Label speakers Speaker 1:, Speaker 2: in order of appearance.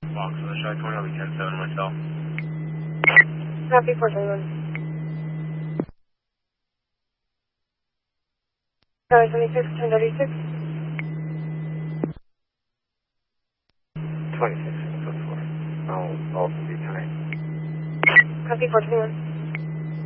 Speaker 1: Box on the shot corner, I'll be 10-7 myself.
Speaker 2: Copy 421. Tower 76, 1036.
Speaker 3: 26, +4. I'll also be tonight.
Speaker 2: Copy 421.